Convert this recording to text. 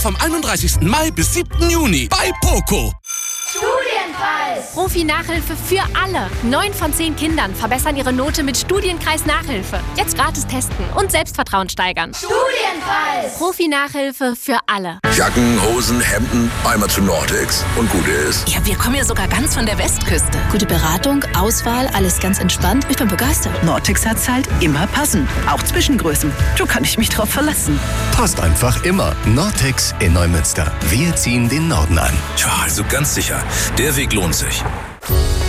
Vom 31. Mai bis 7. Juni bei Poco. Studienkreis! Profi-Nachhilfe für alle. 9 von 10 Kindern verbessern ihre Note mit Studienkreis-Nachhilfe. Jetzt gratis testen und Selbstvertrauen steigern. Studienkreis! Profi-Nachhilfe für alle. Jacken, Hosen, Hemden, einmal zu Nordex und gut ist. Ja, wir kommen ja sogar ganz von der Westküste. Gute Beratung, Auswahl, alles ganz entspannt. Ich bin begeistert. Nordex hat's halt immer passend. Auch Zwischengrößen. Da kann ich mich drauf verlassen. Passt einfach immer. Nordex in Neumünster. Wir ziehen den Norden an. Tja, also ganz sicher, der Weg lohnt sich.